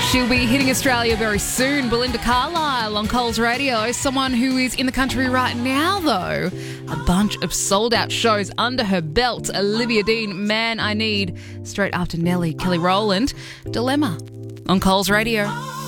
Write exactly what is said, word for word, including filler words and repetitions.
She'll be hitting Australia very soon. Belinda Carlisle on Coles Radio. Someone who is in the country right now, though. A bunch of sold-out shows under her belt. Olivia Dean, Man I Need. Straight after Nelly, Kelly Rowland. Dilemma on Coles Radio.